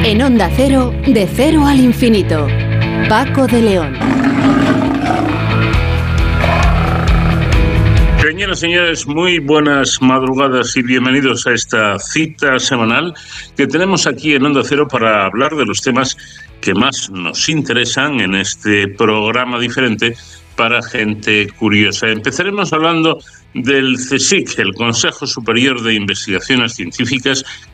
En Onda Cero, de cero al infinito. Paco de León. Señoras y señores, muy buenas madrugadas y bienvenidos a esta cita semanal que tenemos aquí en Onda Cero para hablar de los temas que más nos interesan en este programa diferente para gente curiosa. Empezaremos hablando del CSIC, el Consejo Superior de Investigaciones Científicas,